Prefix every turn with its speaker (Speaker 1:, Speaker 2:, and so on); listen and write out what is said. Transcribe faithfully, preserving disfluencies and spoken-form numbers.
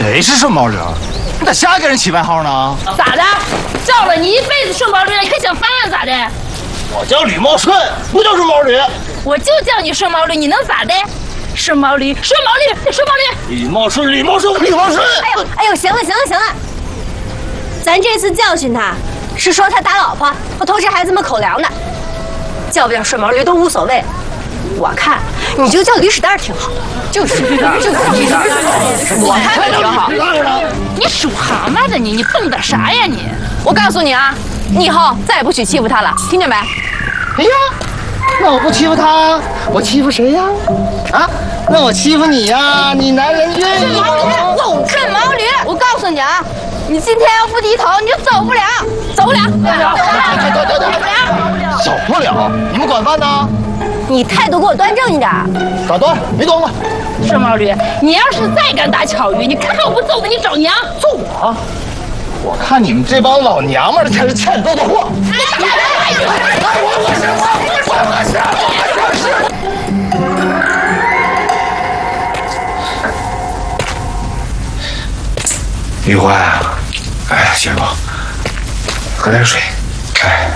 Speaker 1: 谁是顺毛驴？你咋瞎给人起外号呢？
Speaker 2: 咋的？叫了你一辈子顺毛驴，你还想翻呀？咋的？
Speaker 1: 我叫吕茂顺，不叫顺毛驴。
Speaker 2: 我就叫你顺毛驴，你能咋的？顺毛驴，顺毛驴，顺毛驴。
Speaker 1: 吕茂顺，吕茂顺，吕茂顺。
Speaker 3: 哎呦哎呦，行了行了行了，咱这次教训他，是说他打老婆和偷吃孩子们口粮的，叫不叫顺毛驴都无所谓。我看你就叫驴屎蛋挺好。就是就是我看就挺好。
Speaker 2: 你属蛤蟆的你，你蹦跶啥呀你？
Speaker 3: 我告诉你啊，你以后再也不许欺负他了，听见没？
Speaker 1: 哎呀，那我不欺负他，我欺负谁呀？啊，那我欺负你呀？你男人愿意吗？
Speaker 3: 顺毛驴，我告诉你啊，你今天要不低头，你就走不了，走不了，走不了，走不了，
Speaker 1: 走不了。你们管饭呢？
Speaker 3: 你态度给我端正一点。
Speaker 1: 打断，没动过。
Speaker 2: 顺毛驴，你要是再敢打巧鱼，你看看我不揍的你找娘！
Speaker 1: 揍我？我看你们这帮老娘们儿才是欠揍的货。
Speaker 4: 玉欢，哎，媳妇，喝点水。哎。